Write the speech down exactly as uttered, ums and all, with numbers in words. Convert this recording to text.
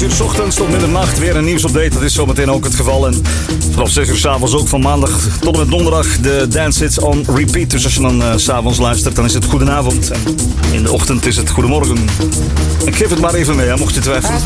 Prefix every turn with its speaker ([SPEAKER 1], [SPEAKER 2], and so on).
[SPEAKER 1] uur 's ochtends tot middernacht weer een nieuwsupdate. Dat is zometeen ook het geval. En vanaf zes uur 's avonds ook van maandag tot en met donderdag de Dance Hits on repeat. Dus als je dan uh, 's avonds luistert, dan is het goedenavond. En in de ochtend is het goedemorgen. Ik geef het maar even mee, hè, mocht je twijfelen.